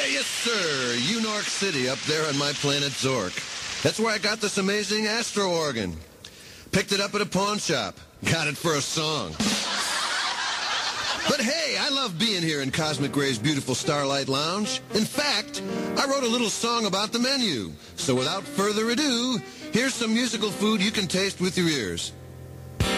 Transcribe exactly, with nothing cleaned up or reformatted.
yes, sir. Unork City up there on my planet Zork. That's where I got this amazing Astro organ. Picked it up at a pawn shop. Got it for a song. But hey, I love being here in Cosmic Ray's beautiful Starlight Lounge. In fact, I wrote a little song about the menu. So without further ado, here's some musical food you can taste with your ears.